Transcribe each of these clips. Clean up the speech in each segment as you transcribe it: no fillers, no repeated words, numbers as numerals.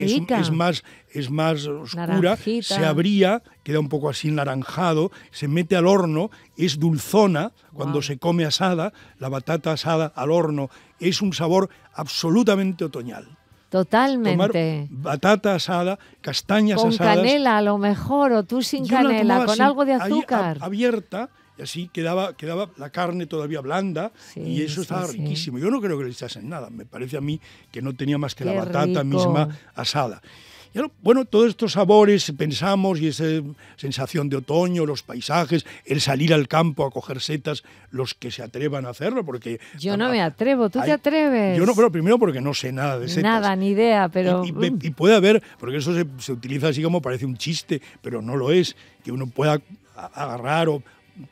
es más oscura, Naranjita. se abría, queda un poco así naranjado, se mete al horno, es dulzona cuando Wow. se come asada, la batata asada al horno, es un sabor absolutamente otoñal. Tomar Totalmente. batata asada, castañas Con asadas. canela a lo mejor, o tú sin Yo la canela, tomaba con así, algo de ahí azúcar. abierta, y así quedaba la carne todavía blanda, Sí, y eso sí, estaba sí. riquísimo. Yo no creo que le echasen nada, me parece a mí que no tenía más que la Qué batata rico. misma asada. Y ahora, bueno, todos estos sabores pensamos y esa sensación de otoño, los paisajes, el salir al campo a coger setas, los que se atrevan a hacerlo, porque... Yo no me atrevo, ¿tú te atreves? Yo no, pero primero porque no sé nada de setas. Nada, ni idea, pero... Y puede haber, porque eso se utiliza así como parece un chiste, pero no lo es, que uno pueda agarrar o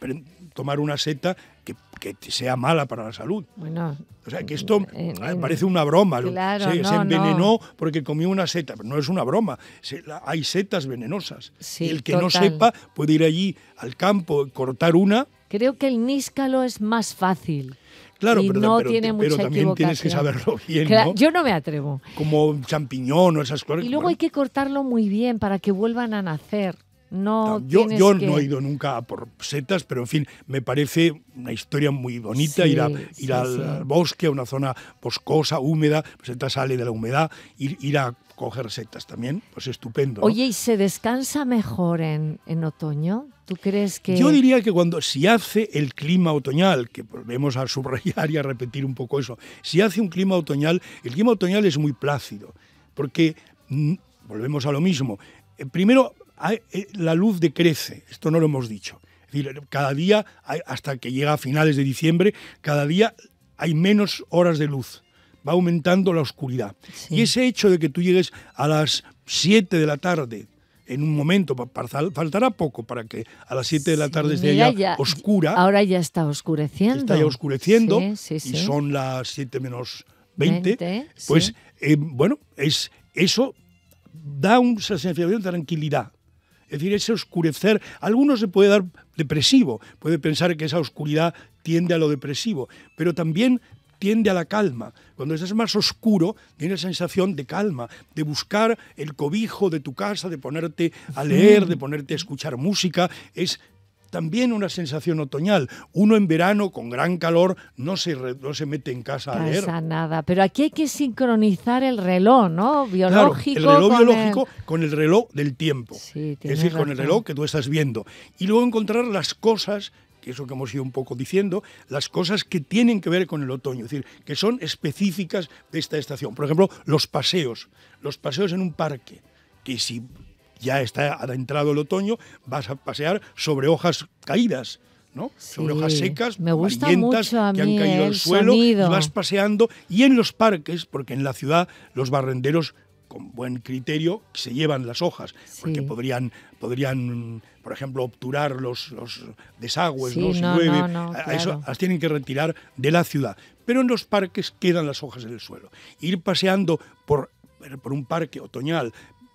tomar una seta que sea mala para la salud. Bueno, O sea, que esto parece una broma. Claro, se no, envenenó porque comió una seta, pero no es una broma. Hay setas venenosas. Sí, y el que total. no sepa puede ir allí al campo, cortar una. creo que el níscalo es más fácil. Claro, y pero, no pero, tiene pero mucha también tienes que equivocación. saberlo bien, Claro, ¿no? yo no me atrevo. Como champiñón o esas cosas. Y luego Bueno, hay que cortarlo muy bien para que vuelvan a nacer. No yo tienes que... no he ido nunca a por setas, pero en fin, me parece una historia muy bonita Sí, ir sí, al sí. bosque, a una zona boscosa, húmeda, seta sale de la humedad, ir a coger setas también, pues estupendo, ¿no? Oye, ¿y se descansa mejor en otoño? ¿Tú crees que...? Yo diría que si hace el clima otoñal, que volvemos a subrayar y a repetir un poco eso, si hace un clima otoñal, el clima otoñal es muy plácido, porque volvemos a lo mismo. Primero, la luz decrece, esto no lo hemos dicho. Es decir, cada día, hasta que llega a finales de diciembre, cada día hay menos horas de luz. Va aumentando la oscuridad. Sí. Y ese hecho de que tú llegues a las 7 de la tarde, en un momento, faltará poco para que a las 7 de la tarde esté mira, ya oscura. Ahora ya está oscureciendo. Está ya oscureciendo, Sí, sí, y sí. son las 7 menos 20. 20, Pues, sí. bueno, eso da una sensación de tranquilidad. Es decir, ese oscurecer, a algunos se puede dar depresivo, puede pensar que esa oscuridad tiende a lo depresivo, pero también tiende a la calma. Cuando estás más oscuro, tienes sensación de calma, de buscar el cobijo de tu casa, de ponerte a leer, de ponerte a escuchar música. Es también una sensación otoñal. Uno en verano, con gran calor, no se mete en casa a leer. Pasa nada, pero aquí hay que sincronizar el reloj, ¿no? Biológico. Claro, el reloj con biológico con el reloj del tiempo. Sí, es tienes decir, con el razón. reloj que tú estás viendo. Y luego encontrar las cosas, que es lo que hemos ido un poco diciendo, las cosas que tienen que ver con el otoño, es decir, que son específicas de esta estación. Por ejemplo, los paseos en un parque, que si ya está adentrado el otoño, vas a pasear sobre hojas caídas, ¿no? Sí, sobre hojas secas, me gusta amarillentas, mucho a que han mí caído al el suelo, sonido. y vas paseando. Y en los parques, porque en la ciudad los barrenderos con buen criterio se llevan las hojas, porque Sí. podrían, por ejemplo, obturar los desagües, Sí, ¿no? Si no, llueve, no, a eso claro. las tienen que retirar de la ciudad. Pero en los parques quedan las hojas en el suelo. Ir paseando por un parque otoñal,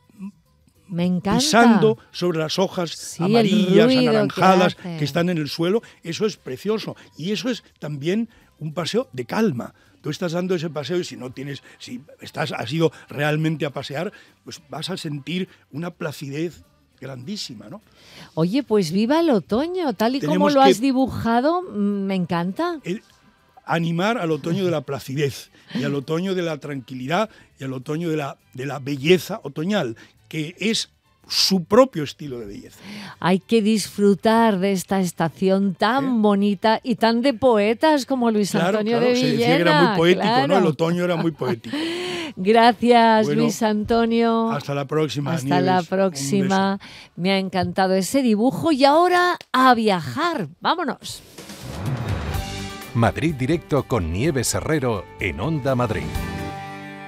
Me encanta. pisando sobre las hojas Sí, el amarillas, ruido que anaranjadas, hace. que están en el suelo, eso es precioso. Y eso es también un paseo de calma. Tú estás dando ese paseo y si has ido realmente a pasear, pues vas a sentir una placidez grandísima, ¿no? Oye, pues viva el otoño, tal y como Tenemos lo que- has dibujado, me encanta. Animar al otoño de la placidez y al otoño de la tranquilidad y al otoño de la belleza otoñal, que es su propio estilo de belleza. Hay que disfrutar de esta estación tan bonita y tan de poetas como Luis Antonio de se Villena. decía que era muy poético, ¿no? claro. El otoño era muy poético. Gracias, Bueno, Luis Antonio. Hasta la próxima, Hasta Nieves. la Un próxima. Me ha encantado ese dibujo y ahora a viajar. Vámonos. Madrid Directo con Nieves Herrero en Onda Madrid.